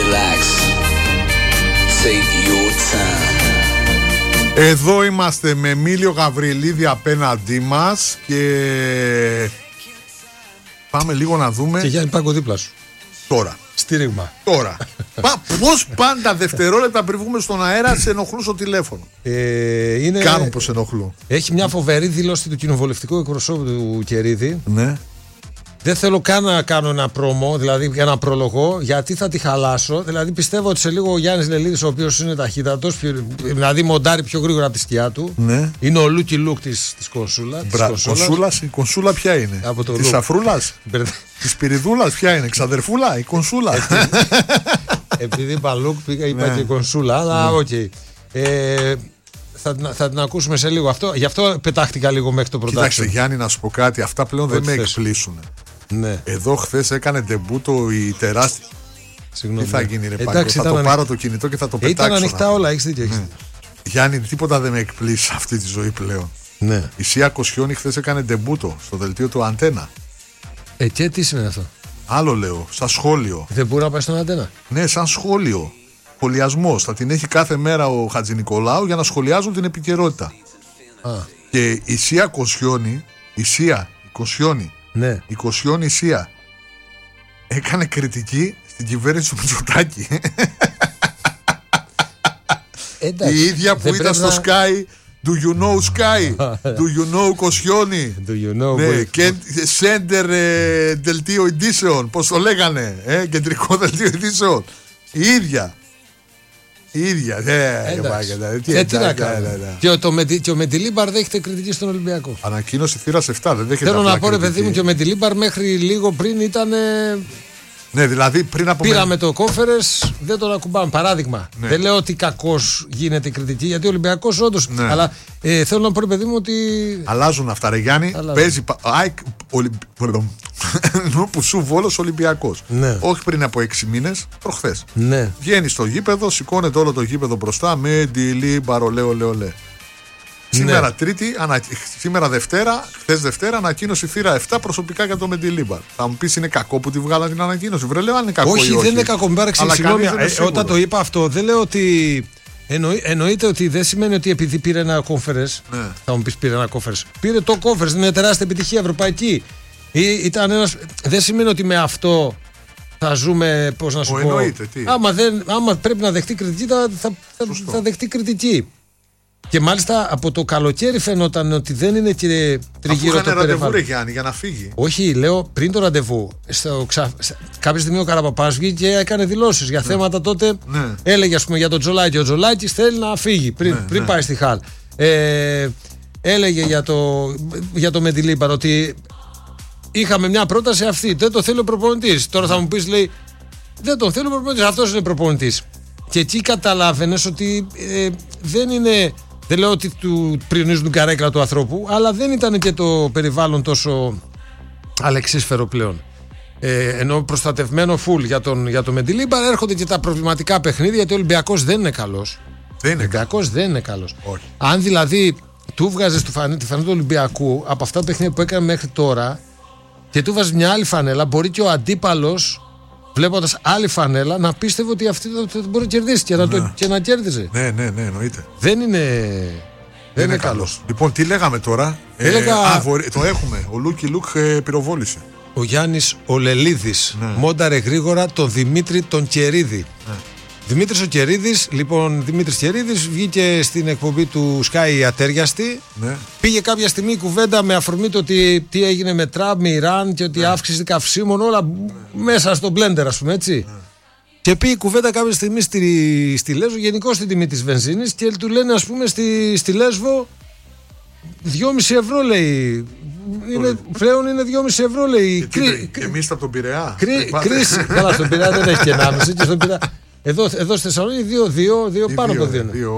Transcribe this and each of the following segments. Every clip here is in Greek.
relax. Take your time. Εδώ είμαστε με Μίλιο Γαβριλίδη απέναντί μας και πάμε λίγο να δούμε. Και Γιάννη Πάγκο δίπλα σου. Τώρα. Στήριγμα. Τώρα. Πώς πάντα δευτερόλεπτα πριν βγούμε στον αέρα σε ενοχλούν στο τηλέφωνο. Κάνουν πως ενοχλούν. Έχει μια φοβερή δήλωση του κοινοβουλευτικού εκπροσώπου του Κερίδη. Ναι. Δεν θέλω καν να κάνω ένα πρόμο, δηλαδή ένα προλογό, γιατί θα τη χαλάσω. Δηλαδή πιστεύω ότι σε λίγο ο Γιάννης Λελίδης, ο οποίος είναι ταχύτατος, δηλαδή μοντάρει πιο γρήγορα από τη σκιά του. Ναι. Είναι ο Λούκι Λουκ της Κονσούλα. Η Κονσούλα ποια είναι? Της Σαφρούλας? Της Πυριδούλας ποια είναι? Ξαδερφούλα η Κονσούλα? Επειδή είπα Λουκ πήγα είπα και Κονσούλα, αλλά οκ. Θα την ακούσουμε σε λίγο αυτό. Γι' αυτό πετάχτηκα λίγο μέχρι το πρωτάθλημα. Κοιτάξτε Γιάννη, να σου πω κάτι. Αυτά πλέον δεν με εκπλήσουν. Ναι. Εδώ χθες έκανε ντεμπούτο η τεράστια. Συγγνώμη. Τι θα γίνει ρε Πάγκο? Θα το πάρω το κινητό και θα το πετάξω. Ήταν ανοιχτά όλα, έχεις δίκιο. Ναι. Γιάννη, τίποτα δεν με εκπλήσει σε αυτή τη ζωή πλέον. Ναι. Η Σία Κοσιόνι χθες έκανε ντεμπούτο στο δελτίο του Αντένα. Και τι σημαίνει αυτό? Άλλο λέω, σαν σχόλιο. Δεν μπορεί να πάει στον Αντένα. Ναι, σαν σχόλιο. Σχολιασμός. Θα την έχει κάθε μέρα ο Χατζηνικολάου για να σχολιάζουν την επικαιρότητα. Και η Σία Κοσιόνι, ναι. Η Κοσιόνι Σία έκανε κριτική στην κυβέρνηση του Μητσοτάκη. Η ίδια που ήταν στο Sky. Do you know Sky? Do you know Κοσιόνι? Ναι, και Center δελτίο ειδήσεων. Πώς το λέγανε? Κεντρικό δελτίο ειδήσεων. Η ίδια. Τι να κάνουμε. Και ο Μεντιλίμπαρ δέχεται κριτική στον Ολυμπιακό. Ανακοίνωση θύρας 7, δεν δέχεται. Θέλω να πω ρε παιδί μου, και ο Μεντιλίμπαρ μέχρι λίγο πριν ήταν. Ναι, δηλαδή πριν από. Πήραμε το κόφερες, δεν τον ακουμπάμε. Παράδειγμα. Ναι. Δεν λέω ότι κακώς γίνεται η κριτική, γιατί ο Ολυμπιακός όντως. Ναι. Αλλά θέλω να πω ρε παιδί μου ότι. Αλλάζουν αυτά, ρε Γιάννη. Παίζει. Που σου Βόλος Ολυμπιακός. Ναι. Όχι πριν από 6 μήνες, προχθές. Ναι. Βγαίνει στο γήπεδο, σηκώνεται όλο το γήπεδο μπροστά με Ντιλίμπαρ, ολέ. Σήμερα ναι. Τρίτη, σήμερα Δευτέρα, χθες Δευτέρα, ανακοίνωση θύρα 7 προσωπικά για το Μεντιλίμπαρ. Θα μου πεις είναι κακό που τη βγάλαν την ανακοίνωση. Βρε, λέω αν είναι κακό. Όχι, δεν είναι κακό. Μην παρεξηγείς. Συγγνώμη, όταν το είπα αυτό, δεν λέω ότι. Εννοείται ότι δεν σημαίνει ότι επειδή πήρε ένα κόφερες. Ναι. Θα μου πεις πήρε ένα κόφερες. Πήρε το κόφερες, είναι τεράστια επιτυχία ευρωπαϊκή. Ήταν ένας, δεν σημαίνει ότι με αυτό θα ζούμε, πώς να σου πω. Εννοείται, τι. Άμα πρέπει να δεχτεί κριτική, θα δεχτεί κριτική. Και μάλιστα από το καλοκαίρι φαινόταν ότι δεν είναι και τριγύρω το περιβάλλον. Ραντεβού ρε Γιάννη για να φύγει. Όχι, λέω πριν το ραντεβού. Κάποια στιγμή ο Καραπαπάς βγήκε και έκανε δηλώσεις για θέματα τότε. Ναι. Έλεγε ας πούμε για τον Τζολάκη. Ο Τζολάκης θέλει να φύγει πριν πάει στη Χάλ. Έλεγε για το Μεντιλίμπαρ ότι είχαμε μια πρόταση αυτή. Δεν το θέλει ο προπονητής. Τώρα θα μου πεις, λέει, δεν τον θέλει ο προπονητής. Αυτός είναι προπονητής. Και εκεί καταλάβαινες ότι δεν είναι. Δεν λέω ότι του πριονίζουν την καρέκλα του ανθρώπου, αλλά δεν ήταν και το περιβάλλον τόσο αλεξίσφαιρο πλέον. Ενώ προστατευμένο φουλ για το Μεντιλίμπαρ, έρχονται και τα προβληματικά παιχνίδια, γιατί ο Ολυμπιακός δεν είναι καλός. Ο Ολυμπιακός δεν είναι καλός. Όχι. Αν δηλαδή του βγάζεις τη φανέλα του Ολυμπιακού από αυτά τα παιχνίδια που έκανε μέχρι τώρα και του βάζεις μια άλλη φανέλα, μπορεί και ο αντίπαλος, βλέποντας άλλη φανέλα, να πίστευε ότι αυτή μπορεί να κερδίσει και να κέρδιζε. Ναι, εννοείται. Δεν είναι καλός. Λοιπόν, τι λέγαμε τώρα? Το έχουμε. Ο Λούκι Λουκ πυροβόλησε. Ο Γιάννης ο Λελίδης μόνταρε γρήγορα τον Δημήτρη τον Κερίδη. Δημήτρης ο Κερίδης, λοιπόν, Δημήτρης Κερίδης βγήκε στην εκπομπή του Sky Ατέριαστη. Ναι. Πήγε κάποια στιγμή η κουβέντα με αφορμή το ότι τι έγινε με Τραμπ, με Ιράν και ότι αύξηση καυσίμων, όλα μέσα στο μπλέντερ, ας πούμε, έτσι. Και πήγε η κουβέντα κάποια στιγμή στη Λέσβο, γενικώς στην τιμή της βενζίνης, και του λένε, ας πούμε, στη Λέσβο 2,5 ευρώ, λέει. Πλέον είναι 2,5 ευρώ, λέει. Και εμείς από τον Πειραιά. Κρίση. Καλά, στον Πειραιά δεν έχει και 1,5 και στον Πειραιά. Εδώ στη Θεσσαλονίκη 2 πάνω από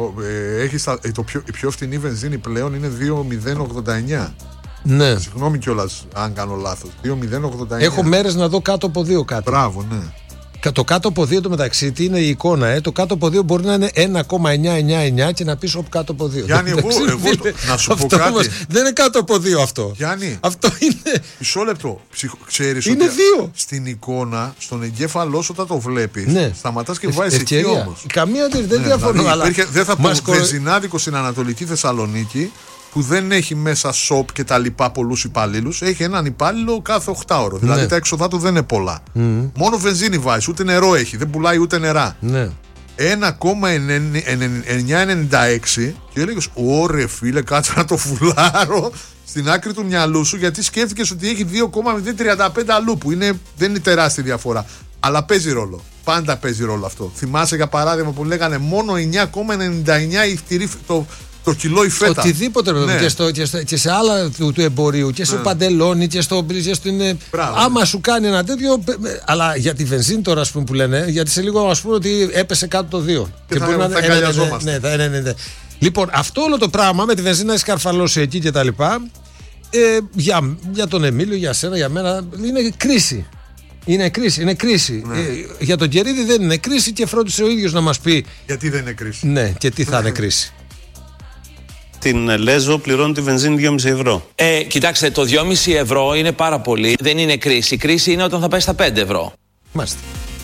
2. Η πιο φτηνή βενζίνη πλέον είναι 2,089. Ναι. Συγγνώμη κιόλας αν κάνω λάθος. 2,089. Έχω μέρες να δω κάτω από 2 κάτι. Μπράβο, ναι. Το κάτω από 2 το μεταξύ, τι είναι η εικόνα, το κάτω από 2 μπορεί να είναι 1,999 και να πεις όπου κάτω από 2. Γιάννη, εγώ να σου πω κάτι. Όμως, δεν είναι κάτω από 2 αυτό. Γιάννη, αυτό είναι. Μισό λεπτό. Ξέρεις είναι ότι 2. Στην εικόνα, στον εγκέφαλό σου όταν το βλέπεις, ναι. σταματάς και βάζεις εκεί όμως. Καμία δεν διαφωνώ. Δηλαδή, δεν θα πω βενζινάδικο στην Ανατολική Θεσσαλονίκη που δεν έχει μέσα shop και τα λοιπά πολλούς υπαλλήλους, έχει έναν υπάλληλο κάθε 8 ώρο. Δηλαδή ναι. τα έξοδά του δεν είναι πολλά. Μόνο βενζίνη βάζει, ούτε νερό έχει, δεν πουλάει ούτε νερά. Ναι. 1,996 και έλεγες, ωρε φίλε, κάτσε να το φουλάρω στην άκρη του μυαλού σου, γιατί σκέφτηκες ότι έχει 2,035 αλλού, που δεν είναι τεράστια διαφορά. Αλλά παίζει ρόλο. Πάντα παίζει ρόλο αυτό. Θυμάσαι για παράδειγμα που λέγανε μόνο 9,99 το κιλό η φέτα. Οτιδήποτε ναι. Και σε άλλα του εμπορίου και στο παντελόνι και στο άμα σου κάνει ένα τέτοιο. Αλλά για τη βενζίνη τώρα, ας πούμε, που λένε, γιατί σε λίγο ας πούμε ότι έπεσε κάτω το 2. Και θα αγκαλιαζόμαστε. Ναι. Λοιπόν, αυτό όλο το πράγμα με τη βενζίνα έχει καρφαλώσει εκεί και τα λοιπά. Για τον Εμίλιο, για σένα, για μένα είναι κρίση. Είναι κρίση. Ναι. Για τον Κερίδη δεν είναι κρίση και φρόντισε ο ίδιος να μας πει. Γιατί δεν είναι κρίση. Ναι, και τι θα είναι κρίση. Την Λέζο πληρώνει τη βενζίνη 2,5 ευρώ. Κοιτάξτε, το 2,5 ευρώ είναι πάρα πολύ. Δεν είναι κρίση. Η κρίση είναι όταν θα πάει στα 5 ευρώ. Μάλιστα.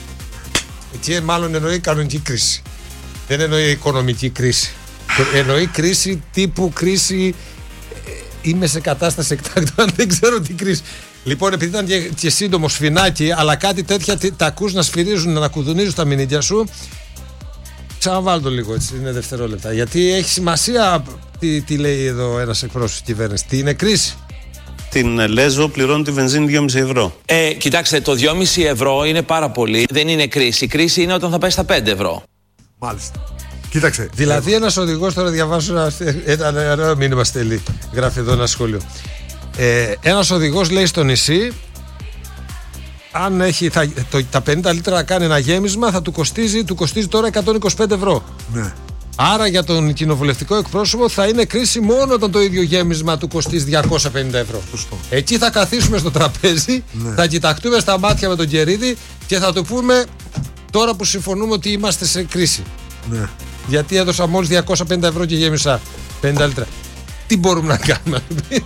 Εκεί μάλλον εννοεί κανονική κρίση. Δεν εννοεί οικονομική κρίση. Εννοεί κρίση τύπου κρίση. Είμαι σε κατάσταση εκτάκτου, αν δεν ξέρω τι κρίση. Λοιπόν, επειδή ήταν και σύντομο σφινάκι, αλλά κάτι τέτοια τα ακούς να σφυρίζουν, να κουδουνίζουν τα μηνύκια σου. Ξαναβάλω το λίγο, έτσι, είναι δευτερόλεπτα. Γιατί έχει σημασία τι λέει εδώ ένας εκπρόσωπος της κυβέρνησης. Τι είναι κρίση. Την Λέζο πληρώνει τη βενζίνη 2,5 ευρώ. Κοιτάξτε, το 2,5 ευρώ είναι πάρα πολύ. Δεν είναι κρίση. Η κρίση είναι όταν θα πάει στα 5 ευρώ. Μάλιστα. Κοίταξε. Δηλαδή, ένας οδηγός, τώρα διαβάζω ένα μήνυμα στέλνει. Γράφει εδώ ένα σχόλιο. Ένας οδηγός λέει στο νησί, αν έχει τα 50 λίτρα κάνει ένα γέμισμα, θα του κοστίζει τώρα 125 ευρώ. Ναι. Άρα για τον κοινοβουλευτικό εκπρόσωπο θα είναι κρίση μόνο όταν το ίδιο γέμισμα του κοστίζει 250 ευρώ. Σωστό. Εκεί θα καθίσουμε στο τραπέζι, ναι. Θα κοιταχτούμε στα μάτια με τον Κερίδη και θα του πούμε τώρα που συμφωνούμε ότι είμαστε σε κρίση. Ναι. Γιατί έδωσα μόλις 250 ευρώ και γέμισα 50 λίτρα. Τι μπορούμε να κάνουμε.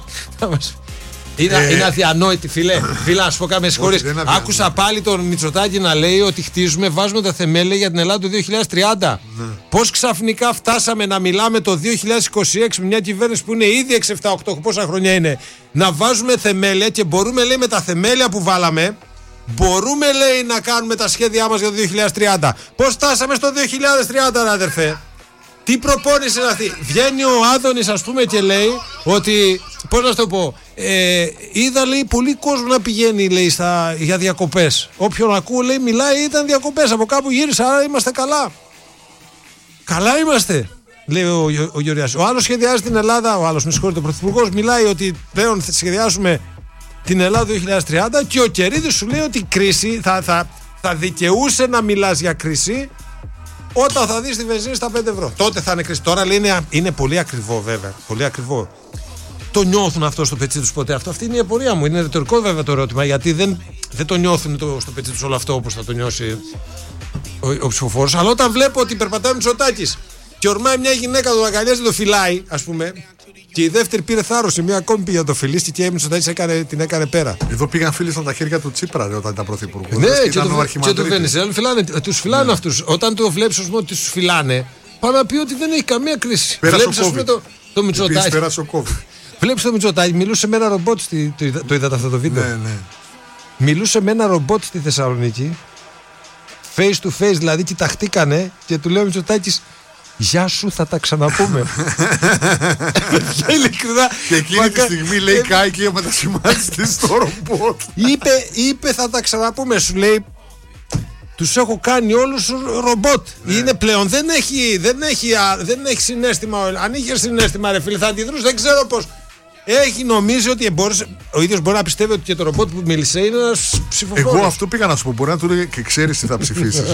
Είναι αδιανόητη, φίλε. Φίλε, να σου πω κάτι, με συγχωρείς. Άκουσα πάλι τον Μητσοτάκη να λέει ότι βάζουμε τα θεμέλια για την Ελλάδα του 2030. Ναι. Πώς ξαφνικά φτάσαμε να μιλάμε το 2026 με μια κυβέρνηση που είναι ήδη 6-7-8, πόσα χρόνια είναι, να βάζουμε θεμέλια και μπορούμε, λέει, με τα θεμέλια που βάλαμε, μπορούμε, λέει, να κάνουμε τα σχέδιά μας για το 2030. Πώς φτάσαμε στο 2030, αδερφέ. Τι προπόνηση είναι αυτή. Βγαίνει ο Άδωνης, ας πούμε, και λέει ότι, πώς να σου το πω, είδα, λέει, πολύ κόσμο να πηγαίνει, λέει, για διακοπές. Όποιον ακούω, λέει, μιλάει, ήταν διακοπές, από κάπου γύρισα, άρα είμαστε καλά. Καλά είμαστε, λέει ο Γεωργιάς. Ο άλλος σχεδιάζει την Ελλάδα, ο Πρωθυπουργός μιλάει ότι πλέον θα σχεδιάσουμε την Ελλάδα 2030 και ο Κερίδης σου λέει ότι η κρίση θα δικαιούσε να μιλάς για κρίση όταν θα δεις τη βενζίνη στα 5 ευρώ. Τότε θα είναι κρίση. Τώρα λέει είναι πολύ ακριβό, βέβαια. Πολύ ακριβό. Το νιώθουν αυτό στο πετσί τους ποτέ? Αυτή είναι η απορία μου. Είναι ρητορικό, βέβαια, το ερώτημα, γιατί δεν το νιώθουν στο πετσί τους όλο αυτό όπως θα το νιώσει ο ψηφοφόρος. Αλλά όταν βλέπω ότι περπατάει ο Μητσοτάκης και ορμάει μια γυναίκα, τον αγκαλιάζει, το φυλάει, ας πούμε, και η δεύτερη πήρε θάρρος, η μία ακόμη πήγε να το φιλήσει και ο Μητσοτάκης την έκανε πέρα. Εδώ πήγαν φίλησαν τα χέρια του Τσίπρα, ρε, όταν ήταν πρωθυπουργός. Ναι, και το Βενιζέλο τους φυλάνε αυτούς. Όταν το βλέπεις, ας πούμε, ότι τους φυλάνε, πάνω να πει ότι δεν έχει καμία κρίση. Βλέπεις, ας πούμε, το Μητσοτάκη. Βλέπεις το Μητσοτάκη, μιλούσε με ένα ρομπότ. Το είδατε αυτό το βίντεο? Ναι. Μιλούσε με ένα ρομπότ στη Θεσσαλονίκη. Face to face, δηλαδή, κοιταχτήκανε και του λέει ο Μητσοτάκης, γεια σου, θα τα ξαναπούμε. Και εκείνη τη στιγμή λέει κάει και μετασημάτιστε στο ρομπότ. Είπε θα τα ξαναπούμε, σου λέει. Τους έχω κάνει όλους ρομπότ. Είναι πλέον, δεν έχει συναίσθημα. Αν είχε συναίσθημα, ρε φίλε, θα αντιδρούσε, δεν ξέρω πώς. Νομίζει ότι ο ίδιος μπορεί να πιστεύει ότι και το ρομπότ που μίλησε είναι ένας ψηφοφόρος. Εγώ αυτό πήγα να σου πω. Μπορεί να του λέει και ξέρεις τι θα ψηφίσεις.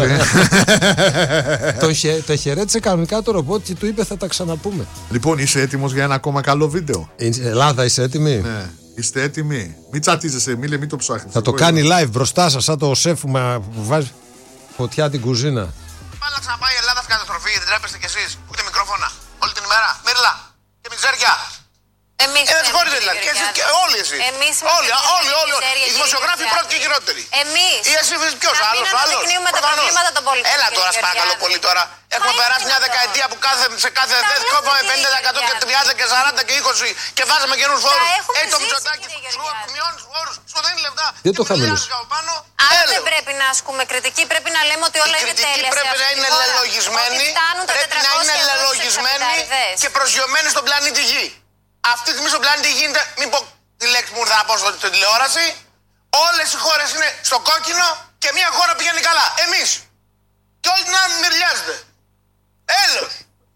Το χαιρέτησε κανονικά το ρομπότ και του είπε θα τα ξαναπούμε. Λοιπόν, είσαι έτοιμος για ένα ακόμα καλό βίντεο? Ελλάδα, είσαι έτοιμη? Ναι. Είστε έτοιμοι? Μην τσατίζεσαι, μην το ψάχνεις. Θα το κάνει live μπροστά σας, σαν το σεφ που βάζει. Φωτιά την κουζίνα. Πάλι να ξαναπάει η Ελλάδα στην καταστροφή, δεν τρέπεστε κι εσείς. Ούτε μικρόφωνα. Όλη την ημέρα. Μύρλα. Και μιζέρια. Εμείς δεν συγχωρείτε δηλαδή. Και εσείς και όλοι εσείς. Όλοι. Οι δημοσιογράφοι πρώτοι και χειρότεροι. Εμείς. Ή εσύ ποιος άλλος. Αναδεικνύουμε τα προβλήματα των πολιτών. Έλα τώρα, σε παρακαλώ πολύ τώρα. Έχουμε περάσει μια δεκαετία που σε κάθε ΔΕΘ κόβαμε 50% και 30 και 40 και 20 και βάζαμε καινούς φόρους. Το Μητσοτάκη σου μειώνεις φόρους, σου δίνει λεφτά. Δεν το χαμηλώσει. Αν δεν πρέπει να ασκούμε κριτική, πρέπει να λέμε ότι όλα είναι τέλεια. Πρέπει να είναι λελογισμένοι, πρέπει να είναι λελογισμένοι και προσγειωμένοι στον πλανήτη Γη. Αυτή τη στιγμή στον πλανήτη Γη γίνεται, μην πω τη λέξη που θα πω στην τηλεόραση, όλες οι χώρες είναι στο κόκκινο και μια χώρα πηγαίνει καλά. Εμείς. Και όλοι να μυριάζετε. Έλεος.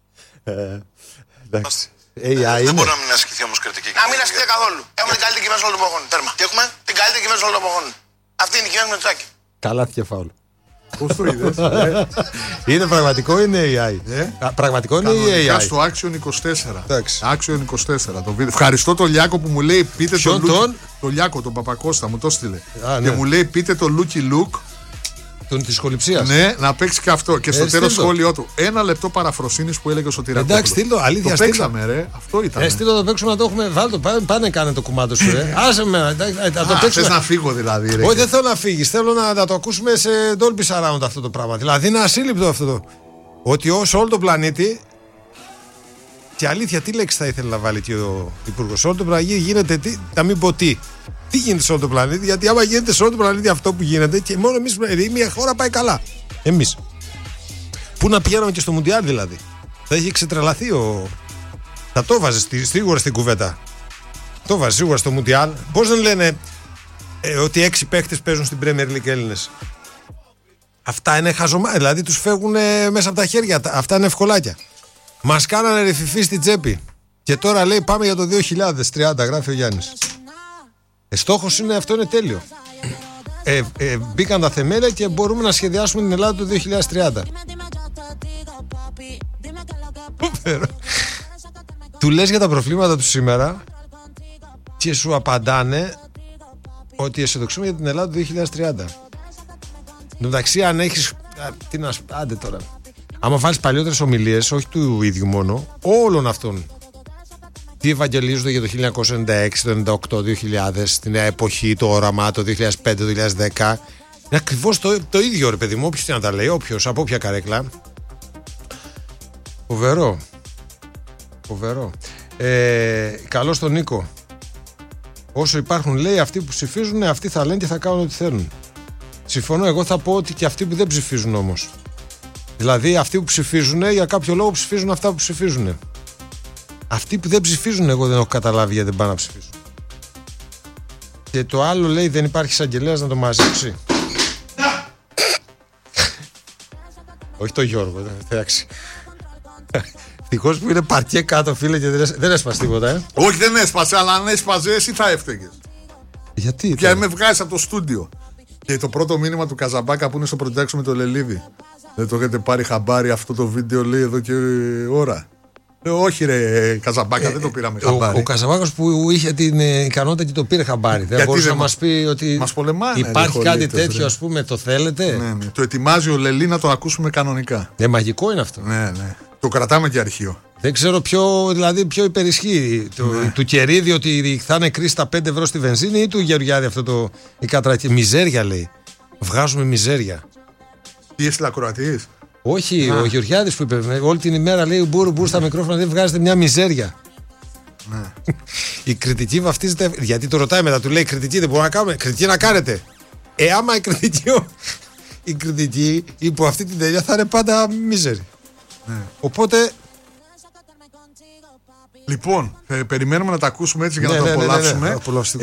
Εντάξει. Δεν μπορεί να μην ασκηθεί όμως κριτική. Να μην ασκηθεί καθόλου. Έχουμε την καλύτερη κυβέρνηση όλων των εποχών. Τέρμα. Τι έχουμε? Την καλύτερη κυβέρνηση όλων των εποχών. Αυτή είναι η κυβέρνηση Μητσοτάκη. Καλά και φάουλ. Πώς το είδες? Είναι πραγματικό ή είναι AI? Πραγματικό είναι ή AI? Στο Action 24. Action 24 το βίντεο. Ευχαριστώ τον Λιάκο που μου λέει πείτε τον Λιάκο, τον Παπακώστα μου το στείλε. Και μου λέει πείτε το Looky Look. Τον της Κολυψίας. Ναι, να παίξει και αυτό. Και στο τέλος σχόλιο του. Ένα λεπτό παραφροσύνης που έλεγε ο Σωτηρακόπουλος. Εντάξει, στείλ το, αλήθεια. Το παίξαμε, ρε. Αυτό ήταν. Στείλ το, παίξουμε να το έχουμε. Βάλτε το, πάνε κάνε το κουμάντο σου, ρε. Άσε με, να το παίξουμε. Θες να φύγω δηλαδή, ρε. Όχι, δεν θέλω να φύγεις. Θέλω να το ακούσουμε σε Dolby Surround αυτό το πράγμα. Δηλαδή είναι ασύλληπτο αυτό το. Ότι σε όλο τον πλανήτη. Και αλήθεια, τι λέξη θα ήθελε να βάλει και ο Υπουργός? Σε όλο τον πλανήτη γίνεται τι, να μην πω τι. Τι γίνεται σε όλο τον πλανήτη, γιατί άμα γίνεται σε όλο τον πλανήτη αυτό που γίνεται και μόνο εμείς, μια χώρα πάει καλά. Εμείς. Πού να πηγαίναμε και στο Μουντιάλ δηλαδή. Θα είχε ξετρελαθεί θα το βάζε σίγουρα στην κουβέντα. Το βάζε σίγουρα στο Μουντιάλ. Πώς δεν λένε ότι 6 παίχτες παίζουν στην Premier League Έλληνες? Αυτά είναι χαζομά, δηλαδή τους φεύγουν μέσα από τα χέρια. Αυτά είναι ευκολάκια. Μας κάνανε ρεφηφί στην τσέπη. Και τώρα λέει πάμε για το 2030, γράφει ο Γιάννης. Στόχος είναι, αυτό είναι τέλειο. Μπήκαν τα θεμέλια και μπορούμε να σχεδιάσουμε την Ελλάδα το 2030. Του λες για τα προβλήματα του σήμερα και σου απαντάνε ότι αισιοδοξούμε για την Ελλάδα το 2030. Εν τω μεταξύ, αν έχεις. Τι να σου. Άντε τώρα. Άμα βάλεις παλιότερες ομιλίες, όχι του ίδιου μόνο, όλων αυτών. Τι ευαγγελίζονται για το 1996, το 98, 2000, την εποχή, το όραμα, το 2005, το 2010. Είναι ακριβώς το ίδιο, ρε παιδί μου. Όποιος τι να τα λέει, όποιος, από όποια καρέκλα. Φοβερό. Καλό στον Νίκο. Όσο υπάρχουν, λέει, αυτοί που ψηφίζουν, αυτοί θα λένε και θα κάνουν ό,τι θέλουν. Συμφωνώ, εγώ θα πω ότι και αυτοί που δεν ψηφίζουν όμως. Δηλαδή, αυτοί που ψηφίζουν, για κάποιο λόγο ψηφίζουν αυτά που ψηφίζουν. Αυτοί που δεν ψηφίζουν, εγώ δεν έχω καταλάβει γιατί δεν πάνε να ψηφίσουν. Και το άλλο λέει, δεν υπάρχει εισαγγελέας να το μαζέψει. Όχι το Γιώργο, εντάξει. Ευτυχώς που είναι παρκέ κάτω, φίλε, και δεν έσπασε τίποτα, Όχι, δεν έσπασε, αλλά αν έσπασε, εσύ θα έφταιγες. Γιατί? Και με βγάζεις από το στούντιο. Και το πρώτο μήνυμα του Καζαμπάκα που είναι στο production με το Λελίδη. Δεν το έχετε πάρει χαμπάρι αυτό το βίντεο, λέει, εδώ και ώρα. Όχι, ρε Καζαμπάκα, δεν το πήραμε χαμπάρι. Ο Καζαμπάκας που είχε την ικανότητα και το πήρε χαμπάρι. Δεν μπορούσε να μας πει ότι μας πολεμάνε, υπάρχει κάτι τέτοιο, ας πούμε, το θέλετε. Ναι. Το ετοιμάζει ο Λελί να το ακούσουμε κανονικά. Μαγικό είναι αυτό. Ναι. Το κρατάμε και αρχείο. Δεν ξέρω ποιο υπερισχύει. Του Κερίδη ότι θα είναι κρίση τα 5 ευρώ στη βενζίνη ή του Γεωργιάδη αυτό η κατρακή. Μιζέρια λέει. Βγάζουμε μιζέρια. Τι έστειλα ακροατής? Όχι, ο Γεωργιάδης που είπε όλη την ημέρα λέει μπουρ στα μικρόφωνα, δεν βγάζετε μια μιζέρια. Ναι. Η κριτική βαφτίζεται. Γιατί το ρωτάει μετά, του λέει κριτική δεν μπορούμε να κάνουμε. Κριτική να κάνετε. Άμα η κριτική υπό αυτή την τέλεια θα είναι πάντα μιζέρια. Ναι. Οπότε. Λοιπόν, περιμένουμε να τα ακούσουμε έτσι για να το απολαύσουμε.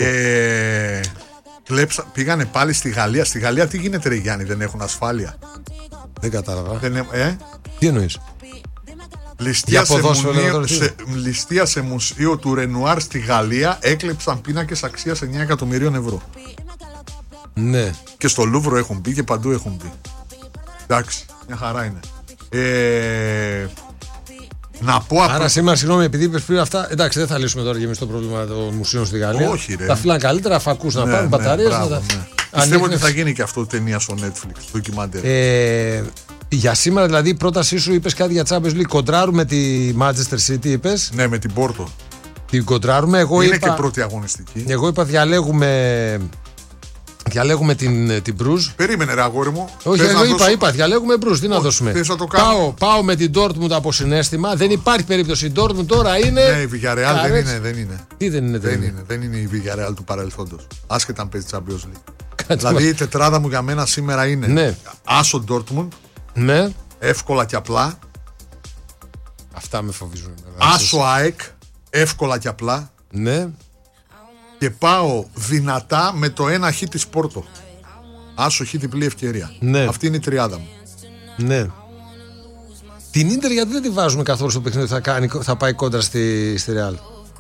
Πήγανε πάλι στη Γαλλία. Στη Γαλλία τι γίνεται, ρε Γιάννη, δεν έχουν ασφάλεια? Δεν κατάλαβα. Τι εννοείς? Ληστεία σε μουσείο του Ρενουάρ στη Γαλλία έκλεψαν πίνακες αξίας 9 εκατομμυρίων ευρώ. Ναι. Και στο Λούβρο έχουν μπει και παντού έχουν μπει. Εντάξει, μια χαρά είναι. Να πω άρα σήμερα, συγγνώμη, επειδή είπες πριν αυτά, εντάξει, δεν θα λύσουμε τώρα και εμείς το πρόβλημα των μουσείων στη Γαλλία. Όχι, ρε. Τα φυλάνε καλύτερα, φακούς να πάρουν, μπαταρίες. Πιστεύω ότι θα γίνει και αυτό ταινία στο Netflix, ντοκιμαντέρ. Για σήμερα, δηλαδή, η πρότασή σου είπες κάτι για Champions League. Κοντράρουμε τη Manchester City, είπες. Ναι, με την Πόρτο. Την κοντράρουμε. Εγώ είναι είπα, και πρώτη αγωνιστική. Εγώ είπα διαλέγουμε την Bruges. Περίμενε, ρε αγόρι μου. Όχι, εγώ είπα διαλέγουμε Bruges. Τι να δώσουμε. Θες να το κάνω. Πάω με την Dortmund από συναίσθημα. Δεν υπάρχει περίπτωση. Η Dortmund τώρα είναι. Ναι, η Villarreal δεν είναι. Τι δεν είναι. Δεν είναι η Villarreal του παρελθόντος. Άσχετα αν παίζει Champions League. Δηλαδή η τετράδα μου για μένα σήμερα είναι. Ναι. Άσο Dortmund. Ναι. Εύκολα και απλά. Αυτά με φοβίζουν. Άσο ΑΕΚ. Εύκολα και απλά. Ναι. Και πάω δυνατά με το ένα χ της Πόρτο. Άσο χ διπλή ευκαιρία. Ναι. Αυτή είναι η τριάδα μου. Ναι. Την Ίντερ γιατί δεν τη βάζουμε καθόλου στο παιχνίδι θα πάει κόντρα στη Real.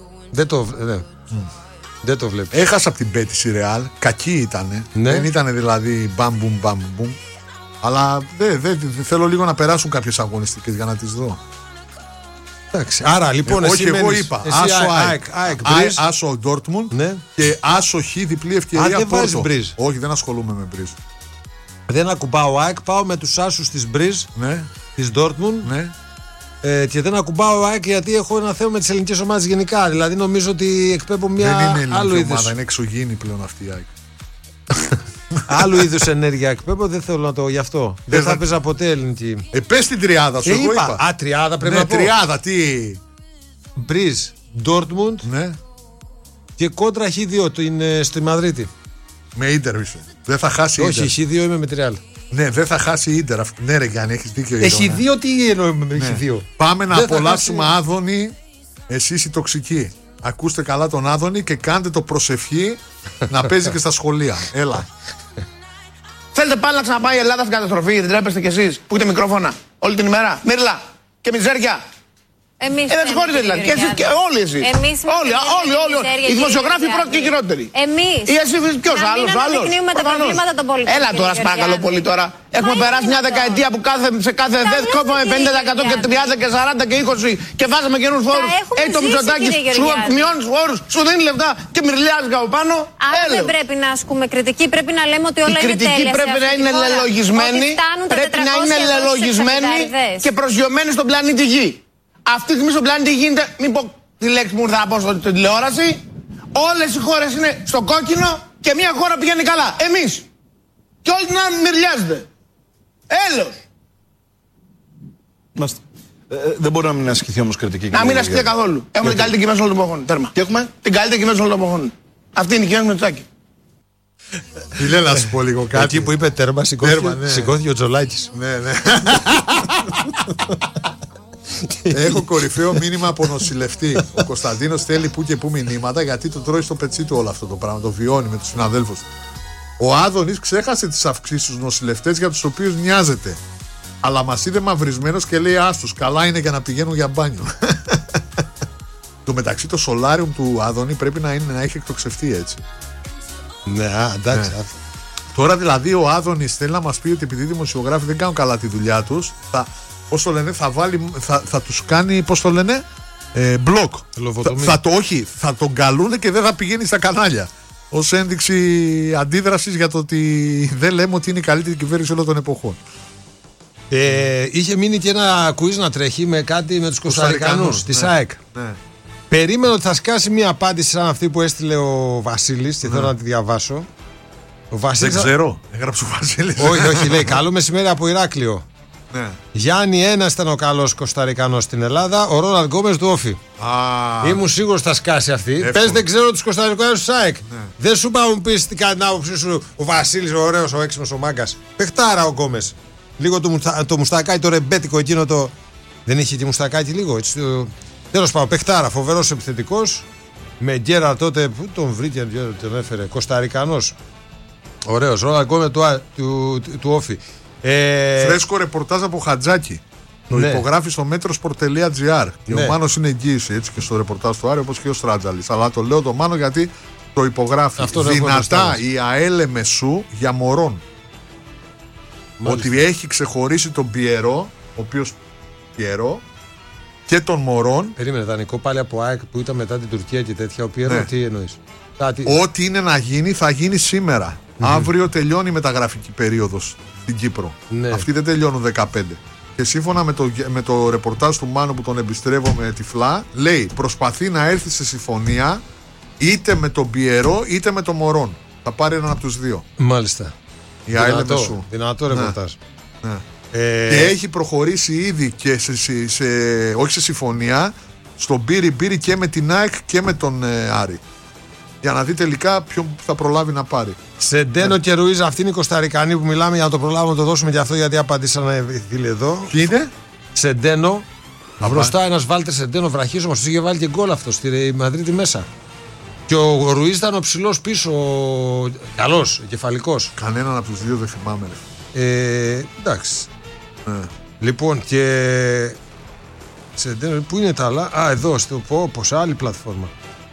Δεν το βλέπω. Έχασα από την πέτη η Real. Κακή ήτανε. Ναι. Δεν ήτανε δηλαδή μπαμ. Αλλά θέλω λίγο να περάσουν κάποιες αγωνιστικές για να τις δω. Εντάξει. Άρα λοιπόν όχι, εγώ είπα Άσο Dortmund, ναι. Και Άσο Χ διπλή ευκαιρία. Δεν βάζει Μπριζ. Όχι, δεν ασχολούμαι με Μπριζ. Δεν ακουμπάω ΑΕΚ, πάω με τους άσους της Μπριζ, ναι. Της Dortmund, ναι. Και δεν ακουμπάω ΑΕΚ γιατί έχω ένα θέμα με τις ελληνικές ομάδες γενικά. Δηλαδή νομίζω ότι εκπέμπω μια άλλο είδους. ομάδα, είναι εξωγήινη πλέον αυτή η ΑΕΚ. Άλλου είδους ενέργεια εκπέμπω, δεν θέλω να το γι' αυτό. Δεν θα παίζα ποτέ ελληνική. Πες την τριάδα σου, εγώ είπα. Α, τριάδα πρέπει να πω. Τριάδα, τι. Μπριζ, Dortmund, ναι. Και κόντρα Χ2 στη Μαδρίτη. Με Ίντερ είσαι. Δεν θα χάσει Ίντερ. Όχι, Χ2 είμαι με τη Real. Ναι, δεν θα χάσει Ίντερ. Ναι, ρε Γιάννη, έχεις δίκιο. Έχει δύο, τι εννοούμε με Χ2. Πάμε να απολαύσουμε Άδωνη, εσείς οι τοξικοί. Ακούστε καλά τον Άδωνη και κάντε το προσευχή να παίζει και στα σχολεία. Έλα. Θέλετε πάλι να ξαναπάει η Ελλάδα στην καταστροφή, δεν τρέπεστε κι εσείς που έχετε μικρόφωνα όλη την ημέρα. Μύρλα και μιζέρια. Εμείς δεν συγχωρείτε δηλαδή. Και εσείς και όλοι εσείς. Όλοι. Οι δημοσιογράφοι πρώτοι και χειρότεροι. Εμείς. Ή εσύ ποιος άλλος. Να μην αναδεικνύουμε τα προβλήματα των πολιτών. Έλα τώρα, παρακαλώ πολύ τώρα. Έχουμε περάσει μια δεκαετία που σε κάθε ΔΕΘ κόβαμε 50% και 30 και 40 και 20 και βάζαμε καινούς φόρους. Έχει το Μητσοτάκη, σου μειώνει φόρους, σου δίνει λεφτά και μυρλιάζει από πάνω. Άρα δεν πρέπει να ασκούμε κριτική, πρέπει να λέμε ότι όλα είναι τέλεια. Η κριτική πρέπει να είναι λελογισμένη. Πρέπει να είναι λελογισμένη και προσγειωμένη στον πλανήτη Γη. Αυτή τη στιγμή στον πλανήτη γίνεται, μην πω τη λέξη που ήρθα να πω στην τηλεόραση, όλες οι χώρες είναι στο κόκκινο και μια χώρα πηγαίνει καλά. Εμείς. Και όλοι να μυρλιάζετε. Έλεος. Δεν μπορεί να μην ασκηθεί όμως κριτική. Να μην ασκηθεί καθόλου. Έχουμε την καλύτερη κυβέρνηση όλων των εποχών. Τέρμα. Τι έχουμε? Την καλύτερη κυβέρνηση όλων των εποχών. Αυτή είναι η κυβέρνηση Μητσοτάκη. Φίλε, να σου πω λίγο κάτι. Εκεί που είπε τέρμα, σηκώθηκε ο Τζολάκης. Ναι. Έχω κορυφαίο μήνυμα από νοσηλευτή. Ο Κωνσταντίνος θέλει που και που μηνύματα γιατί το τρώει στο πετσί του όλο αυτό το πράγμα. Το βιώνει με τους συναδέλφους. Ο Άδωνης ξέχασε τις αυξήσεις στους νοσηλευτές για τους οποίους νοιάζεται. Αλλά μας είδε μαυρισμένος και λέει άστος, καλά είναι για να πηγαίνουν για μπάνιο. Το μεταξύ το solarium του Άδωνη πρέπει να έχει εκτοξευτεί έτσι. Ναι, εντάξει. Ναι. Τώρα δηλαδή ο Άδωνης θέλει να μας πει ότι επειδή οι δημοσιογράφοι δεν κάνουν καλά τη δουλειά τους, πώς το λένε, θα τους κάνει, πώς το λένε, μπλοκ. Θα τον καλούνε και δεν θα πηγαίνει στα κανάλια. Ως ένδειξη αντίδρασης για το ότι δεν λέμε ότι είναι η καλύτερη κυβέρνηση όλων των εποχών. Είχε μείνει και ένα quiz να τρέχει με κάτι με τους Κοσταρικανούς της ΑΕΚ. Ναι. Περίμενα ότι θα σκάσει μια απάντηση σαν αυτή που έστειλε ο Βασίλης και θέλω να τη διαβάσω. Δεν ξέρω, έγραψε ο Βασίλης. Όχι, λέει καλό μεσημέρι από Ηράκλειο. Ναι. Γιάννη, ένας ήταν ο καλός Κοσταρικανός στην Ελλάδα, ο Ρόναλντ Γκόμες του Όφη. Ήμουν σίγουρος θα σκάσει αυτή. Πες δεν ξέρω τους Κοσταρικανούς του ΣΑΕΚ. Ναι. Δεν σου πάω μου πεις τι κάνει την άποψή σου ο Βασίλης, ο ωραίος, ο έξυπνος, ο μάγκας. Παιχτάρα ο Γκόμες. Λίγο το μουστακάκι, το ρεμπέτικο εκείνο το. Δεν είχε και μουστακάκι λίγο. Τέλος πάντων, παιχτάρα, φοβερός επιθετικός. Με Γκέρα τότε, πού τον βρήκε, τον έφερε. Κοσταρικανός. Ωραίος, Ρόναλντ Γκόμες του Όφη. Φρέσκο ρεπορτάζ από Χατζάκη. Το υπογράφει στο metrosport.gr. Και ο Μάνος είναι εγγύηση έτσι και στο ρεπορτάζ του Άρη όπως και ο Στράτζαλης. Αλλά το λέω το Μάνο γιατί το υπογράφει. Δυνατά η ΑΕΛ Μεσού για Μωρών. Μάλιστα. Ότι έχει ξεχωρίσει τον Πιερό, ο οποίος Πιερό και τον Μωρών. Περίμενε, δανεικό πάλι από ΑΕΚ που ήταν μετά την Τουρκία και τέτοια. Ο Πιερό, τι εννοείς? Ό,τι είναι να γίνει θα γίνει σήμερα. Αύριο τελειώνει η μεταγραφική περίοδος στην Κύπρο. Ναι. Αυτοί δεν τελειώνουν 15. Και σύμφωνα με το ρεπορτάζ του Μάνου που τον εμπιστρεύομαι τυφλά, λέει προσπαθεί να έρθει σε συμφωνία είτε με τον Πιερό είτε με τον Μωρόν. Θα πάρει έναν από τους δύο. Μάλιστα. Δυνατό ρεπορτάζ. Ναι. Και έχει προχωρήσει ήδη και όχι σε συμφωνία, στον πύρι και με την ΑΕΚ και με τον Άρη. Για να δει τελικά ποιον θα προλάβει να πάρει. Σεντένο και Ρουίζ, αυτή είναι η Κοσταρικανή που μιλάμε, για να το προλάβουμε να το δώσουμε και αυτό, γιατί απαντήσανε οι φίλοι εδώ. Ποιοι είναι? Σεντένο. Μπροστά ένας Βάλτερ Σεντένο βραχίζομος, τους είχε βάλει και γκολ αυτό στη Μαδρίτη μέσα. Και ο Ρουίζ ήταν ο ψηλός πίσω, καλός, κεφαλικός. Κανέναν από τους δύο δεν θυμάμαι. Εντάξει. Λοιπόν, και Σεντένο, πού είναι τα άλλα? Εδώ, σε άλλη πλατφόρμα.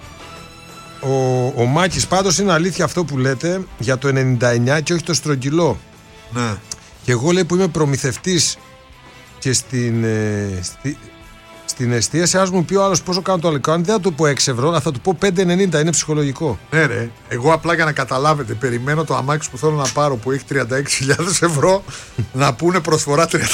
Ο Μάκης, πάντως είναι αλήθεια αυτό που λέτε για το 99 και όχι το στρογγυλό. Ναι. Και εγώ, λέει, που είμαι προμηθευτής και στην εστίαση, ας μου πει ο άλλος πόσο κάνω το αλικό, αν δεν θα του πω 6 ευρώ, θα του πω 5,90, είναι ψυχολογικό. Ναι, ρε. Εγώ απλά για να καταλάβετε, περιμένω το αμάξι που θέλω να πάρω που έχει 36.000 ευρώ να πούνε προσφορά 35.999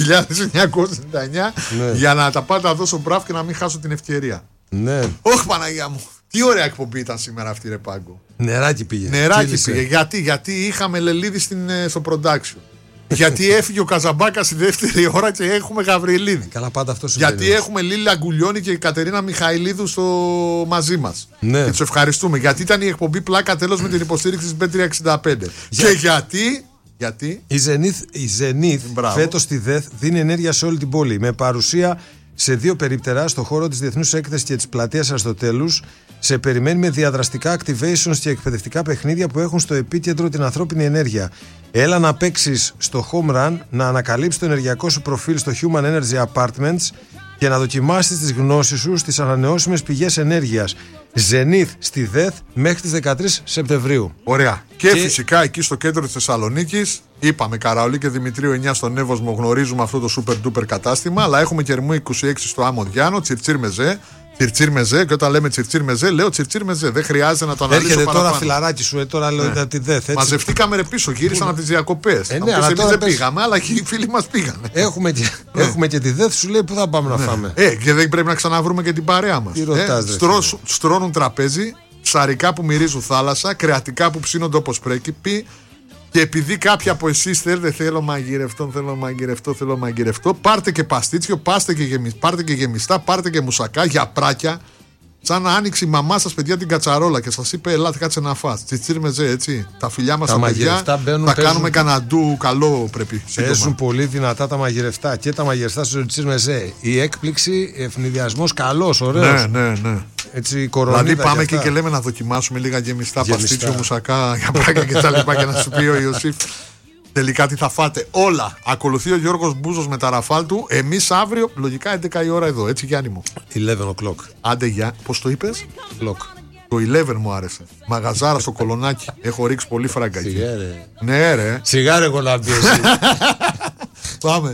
για να τα πάτε να δώσω μπραφ και να μην χάσω την ευκαιρία. Ναι. Όχι, Παναγία μου. Τι ωραία εκπομπή ήταν σήμερα αυτή, ρε Πάγκο. Νεράκι πήγε. Γιατί είχαμε Λελίδη στο production. Γιατί έφυγε ο Καζαμπάκα στη δεύτερη ώρα και έχουμε Γαβριλίδη. Καλά, πάντα αυτό συμβαίνει. Γιατί έχουμε Λίλη Αγκουλιώνη και η Κατερίνα Μιχαηλίδου μαζί μας. Ναι. Και τους ευχαριστούμε. Γιατί ήταν η εκπομπή πλάκα τέλος με την υποστήριξη της Bet365. Και γιατί. Η Zenith φέτος στη ΔΕΘ δίνει ενέργεια σε όλη την πόλη. Με παρουσία σε 2 περίπτερα στο χώρο της Διεθνούς Έκθεσης και της Πλατείας Αριστοτέλους. Σε περιμένει με διαδραστικά activations και εκπαιδευτικά παιχνίδια που έχουν στο επίκεντρο την ανθρώπινη ενέργεια. Έλα να παίξεις στο home run, να ανακαλύψεις το ενεργειακό σου προφίλ στο Human Energy Apartments και να δοκιμάσεις τις γνώσεις σου στις ανανεώσιμες πηγές ενέργειας. Zenith στη ΔΕΘ μέχρι τις 13 Σεπτεμβρίου. Ωραία. Και φυσικά εκεί στο κέντρο της Θεσσαλονίκης, είπαμε Καραολί και Δημητρίου 9 στον Εύωσμο, γνωρίζουμε αυτό το super duper κατάστημα, αλλά έχουμε και Ερμού 26 στο Άμμο Διάνο, Τσιρτσίρ Μεζέ. Τσιρτσίρ Μεζέ, και όταν λέμε Τσιρτσίρ Μεζέ, λέω Τσιρτσίρ Μεζέ. Δεν χρειάζεται να το αναλύσω παραπάνω. Έρχεται τώρα φιλαράκι σου, τώρα λέω ότι τη ΔΕΘ. Μαζευτήκαμε ρε πίσω, γύρισαν από τις διακοπές. Ναι, αλλά εμείς δεν πήγαμε, αλλά και οι φίλοι μας πήγανε. Έχουμε και τη ΔΕΘ, σου λέει πού θα πάμε να φάμε. Και δεν πρέπει να ξαναβρούμε και την παρέα μας. Στρώνουν τραπέζι, ψαρικά που μυρίζουν θάλασσα, κρεατικά που ψήνονται όπως πρέπει. Και επειδή κάποιοι από εσείς θέλετε, θέλω μαγειρευτό, πάρτε και παστίτσιο, πάρτε και γεμιστά, πάρτε και μουσακά για πράκια. Σαν να άνοιξε η μαμά σας, παιδιά, την κατσαρόλα και σας είπε: ελάτε, κάτσε να φας. Τσιτσίρ Μεζέ, έτσι. Τα φιλιά μας τα παιδιά. Θα κάνουμε κανένα ντου καλό, πρέπει. Παίζουν πολύ δυνατά τα μαγειρευτά και τα μαγειρευτά στο Τσιτσίρ Μεζέ. Η έκπληξη, ευνηδιασμός καλός, ωραίος. Ναι. Έτσι, κορονίδα. Δηλαδή πάμε εκεί και λέμε να δοκιμάσουμε λίγα γεμιστά, παστίτσιο, μουσακά, για πράκια κτλ. Και να σου πει ο Ιωσήφ τελικά τι θα φάτε. Όλα. Ακολουθεί ο Γιώργος Μπούζος με τα ραφάλ του. Εμείς αύριο, λογικά 11 η ώρα εδώ. Έτσι, Γιάννη μου. 11 o'clock. Άντε, για. Πώς το είπες? Clock. Το 11 μου άρεσε. Μαγαζάρα στο Κολονάκι. Έχω ρίξει πολύ φράγκα εκεί. Ναι, ρε. Σιγάρε εγώ να μπει εσύ. Πάμε.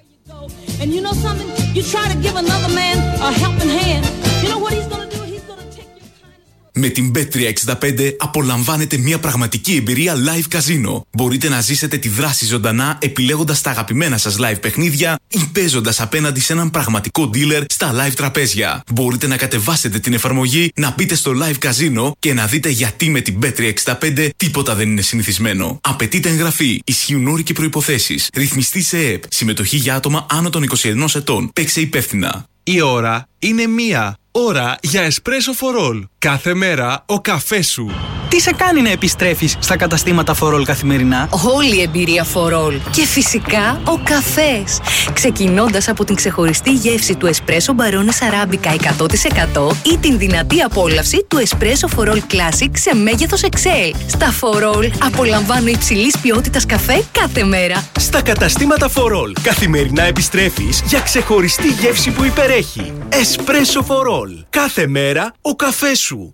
Με την Bet365 απολαμβάνετε μια πραγματική εμπειρία live καζίνο. Μπορείτε να ζήσετε τη δράση ζωντανά επιλέγοντας τα αγαπημένα σας live παιχνίδια ή παίζοντας απέναντι σε έναν πραγματικό dealer στα live τραπέζια. Μπορείτε να κατεβάσετε την εφαρμογή, να μπείτε στο live καζίνο και να δείτε γιατί με την Bet365 τίποτα δεν είναι συνηθισμένο. Απαιτείται εγγραφή, ισχύουν όροι και προϋποθέσεις. Ρυθμιστή σε ΕΕΠ. Συμμετοχή για άτομα άνω των 21 ετών. Παίξε υπεύθυνα. Η ώρα είναι 1. Ώρα για espresso for all. Κάθε μέρα ο καφές σου. Τι σε κάνει να επιστρέφεις στα καταστήματα for all καθημερινά? Όλη η εμπειρία for all. Και φυσικά ο καφές. Ξεκινώντας από την ξεχωριστή γεύση του espresso Barones Arabica 100% ή την δυνατή απόλαυση του espresso for all Classic σε μέγεθος XL. Στα for all απολαμβάνω υψηλής ποιότητας καφέ κάθε μέρα. Στα καταστήματα for all καθημερινά επιστρέφεις για ξεχωριστή γεύση που υπερέχει. Espresso for all. Κάθε μέρα ο καφές σου.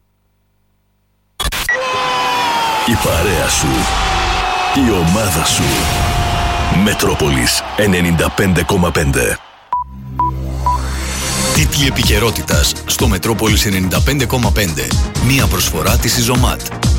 Η παρέα σου. Η ομάδα σου. Μετρόπολης 95,5. Τίτλοι επικαιρότητας στο Μετρόπολης 95,5. Μία προσφορά της Ιζωμάτ.